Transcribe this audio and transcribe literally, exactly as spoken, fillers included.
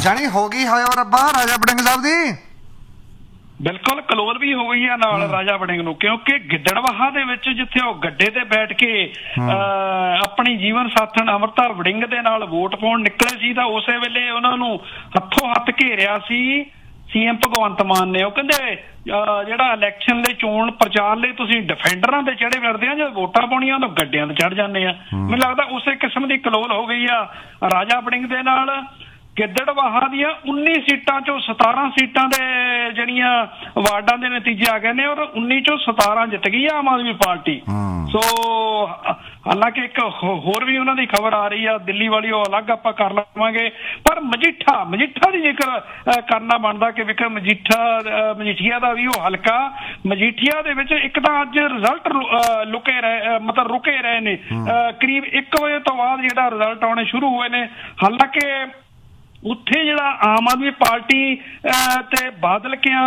ਜਾਣੀ ਹੋ ਗਈ ਹੋਇਆ ਰੱਬਾ ਰਾਜਾ ਵੜਿੰਗ ਸਾਹਿਬ ਦੀ। ਬਿਲਕੁਲ ਕਲੋਲ ਵੀ ਹੋ ਗਈ ਆ ਨਾਲ ਰਾਜਾ ਵੜਿੰਗ ਨੂੰ, ਕਿਉਂਕਿ ਗਿੱਦੜਬਾਹਾ ਦੇ ਵਿੱਚ ਜਿੱਥੇ ਉਹ ਗੱਡੇ ਤੇ ਬੈਠ ਕੇ ਅਹ ਆਪਣੀ ਜੀਵਨ ਸਾਥਣ ਅੰਮ੍ਰਿਤਾ ਵੜਿੰਗ ਦੇ ਨਾਲ ਵੋਟ ਪਾਉਣ ਨਿਕਲੇ ਸੀ ਤਾਂ ਉਸੇ ਵੇਲੇ ਉਹਨਾਂ ਨੂੰ ਹੱਥੋਂ ਹੱਥ ਘੇਰਿਆ ਸੀ ਸੀਐਮ ਭਗਵੰਤ ਮਾਨ ਨੇ। ਉਹ ਕਹਿੰਦੇ ਜਿਹੜਾ ਇਲੈਕਸ਼ਨ ਦੇ ਚੋਣ ਪ੍ਰਚਾਰ ਲਈ ਤੁਸੀਂ ਡਿਫੈਂਡਰਾਂ ਤੇ ਚੜੇ ਫਿਰਦੇ ਆ, ਜਦ ਵੋਟਾਂ ਪਾਉਣੀਆਂ ਤਾਂ ਗੱਡਿਆਂ ਤੇ ਚੜ ਜਾਂਦੇ ਆ। ਮੈਨੂੰ ਲੱਗਦਾ ਉਸੇ ਕਿਸਮ ਦੀ ਕਲੋਲ ਹੋ ਗਈ ਆ ਰਾਜਾ ਵੜਿੰਗ ਦੇ ਨਾਲ। ਗਿੱਦੜਬਾਹਾ ਦੀਆਂ ਉੱਨੀ ਸੀਟਾਂ ਚੋਂ ਸਤਾਰਾਂ ਸੀਟਾਂ ਦੇ ਜਿਹੜੀਆਂ ਵਾਰਡਾਂ ਦੇ ਨਤੀਜੇ ਆ ਗਏ ਨੇ ਔਰ ਉੱਨੀ ਚੋਂ ਸਤਾਰਾਂ ਜਿੱਤ ਗਈ ਆ ਆਮ ਆਦਮੀ ਪਾਰਟੀ। ਸੋ ਹਾਲਾਂਕਿ ਇੱਕ ਹੋਰ ਵੀ ਉਹਨਾਂ ਦੀ ਖਬਰ ਆ ਰਹੀ ਆ ਦਿੱਲੀ ਵਾਲੀ, ਉਹ ਅਲੱਗ ਆਪਾਂ ਕਰ ਲਵਾਂਗੇ। ਪਰ ਮਜੀਠਾ ਮਜੀਠਾ ਦੀ ਜ਼ਿਕਰ ਕਰਨਾ ਬਣਦਾ ਕਿ ਵਿਕਰਮ ਮਜੀਠਾ ਮਜੀਠੀਆ ਦਾ ਵੀ ਉਹ ਹਲਕਾ ਮਜੀਠੀਆ ਦੇ ਵਿੱਚ ਇੱਕ ਤਾਂ ਅੱਜ ਰਿਜ਼ਲਟ ਲੁਕੇ ਰਹੇ ਮਤਲਬ ਰੁਕੇ ਰਹੇ ਨੇ। ਕਰੀਬ ਇੱਕ ਵਜੇ ਤੋਂ ਬਾਅਦ ਜਿਹੜਾ ਰਿਜ਼ਲਟ ਆਉਣੇ ਸ਼ੁਰੂ ਹੋਏ ਨੇ। ਹਾਲਾਂਕਿ ਉੱਥੇ ਜਿਹੜਾ ਆਮ ਆਦਮੀ ਪਾਰਟੀ ਤੇ ਬਾਦਲ ਕਿਆਂ